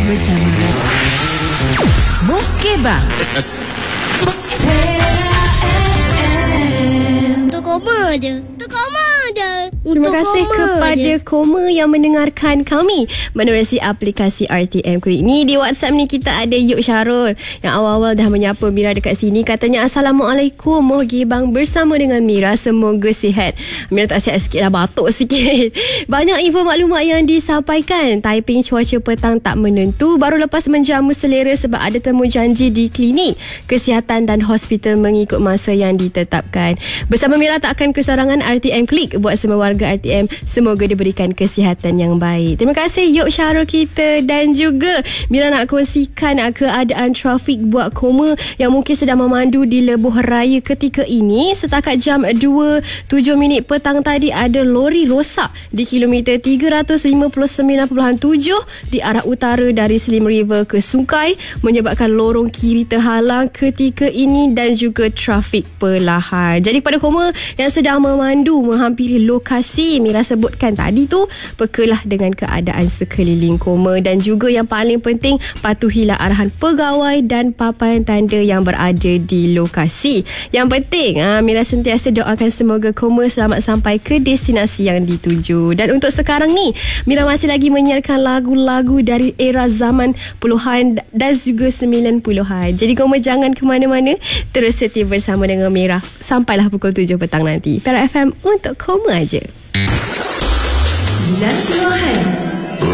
bersama Mukibang. Untuk koma je. Terima kasih kepada Koma yang mendengarkan kami menerusi aplikasi RTM Klik. Ni di WhatsApp ni kita ada Yuk Syarul yang awal-awal dah menyapa Mira dekat sini. Katanya Assalamualaikum, Mukibang bersama dengan Mira, semoga sihat. Mira tak sihat sikit lah, batuk sikit. Banyak info maklumat yang disampaikan. Taiping cuaca petang tak menentu, baru lepas menjamu selera sebab ada temu janji di klinik kesihatan dan hospital mengikut masa yang ditetapkan. Bersama Mira tak akan kesorangan. RTM Klik buat semua warga RTM, semoga diberikan kesihatan yang baik. Terima kasih Yuk Syarul kita. Dan juga Mira nak kongsikan keadaan trafik buat Koma yang mungkin sedang memandu di Lebuh Raya ketika ini. Setakat jam 2.07 petang tadi ada lori rosak di kilometer 359.7 di arah utara dari Slim River ke Sungai, menyebabkan lorong kiri terhalang ketika ini dan juga trafik perlahan. Jadi pada Koma yang sedang memandu menghampiri lokasi Mira sebutkan tadi tu, pekelah dengan keadaan sekeliling Koma. Dan juga yang paling penting, patuhilah arahan pegawai dan papan tanda yang berada di lokasi. Yang penting Mira sentiasa doakan semoga Koma selamat sampai ke destinasi yang dituju. Dan untuk sekarang ni Mira masih lagi menyiarkan lagu-lagu dari era zaman puluhan dan juga 90-an. Jadi Koma jangan ke mana-mana, terus setia bersama dengan Mira sampailah pukul 7 petang nanti. Perak FM untuk Koma aja. 90-an